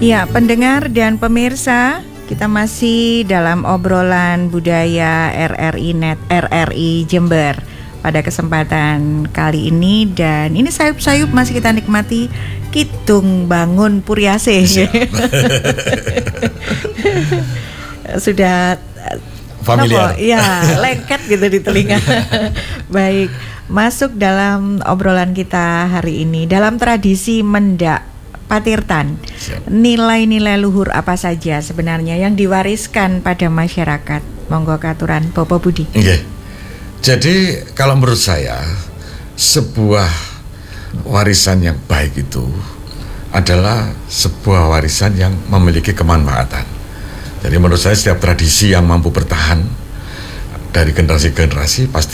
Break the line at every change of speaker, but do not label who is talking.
Ya, pendengar dan pemirsa, kita masih dalam obrolan budaya RRI Net RRI Jember pada kesempatan kali ini, dan ini sayup-sayup masih kita nikmati Kidung Bangun Puriase. Sudah
familiar.
Ya, lengket gitu di telinga. Baik, masuk dalam obrolan kita hari ini dalam tradisi Mendak Patirtan. Nilai-nilai luhur apa saja sebenarnya yang diwariskan pada masyarakat? Monggo katuran Bapak Budi.
Yeah. Jadi kalau menurut saya sebuah warisan yang baik itu adalah sebuah warisan yang memiliki kemanfaatan. Jadi menurut saya setiap tradisi yang mampu bertahan dari generasi ke generasi pasti